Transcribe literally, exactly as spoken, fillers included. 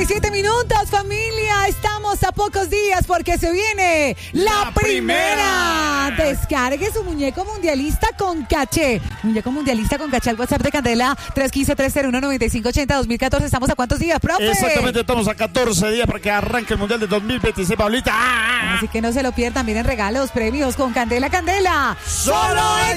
diecisiete minutos, familia. Estamos a pocos días porque se viene la, la primera. primera. Descargue su muñeco mundialista con caché. Muñeco mundialista con caché al WhatsApp de Candela tres uno cinco, tres cero uno, nueve cinco ocho cero, dos mil catorce. ¿Estamos a cuántos días, profe? Exactamente, estamos a catorce días para que arranque el Mundial de dos mil veintiséis, Pablita. Así que no se lo pierdan. Miren regalos, premios con Candela, Candela. Solo en